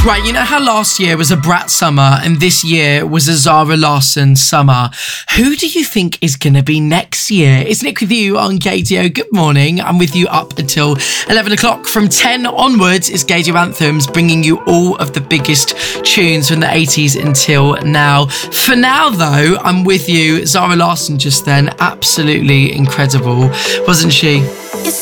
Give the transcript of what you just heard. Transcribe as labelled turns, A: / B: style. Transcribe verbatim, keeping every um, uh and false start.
A: Right, you know how last year was a Brat summer and this year was a Zara Larsson summer? Who do you think is going to be next year? It's Nick with you on Gaydio. Good morning. I'm with you up until eleven o'clock. From ten onwards, it's Gaydio Anthems, bringing you all of the biggest tunes from the eighties until now. For now, though, I'm with you. Zara Larsson just then, absolutely incredible, wasn't she?